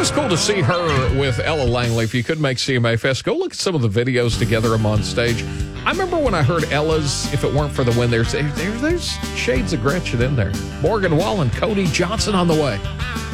was cool to see her with Ella Langley. If you could make CMA Fest, go look at some of the videos together them on stage. I remember when I heard Ella's If It Weren't for the Wind, there's shades of Gretchen in there. Morgan Wallen, Cody Johnson on the way.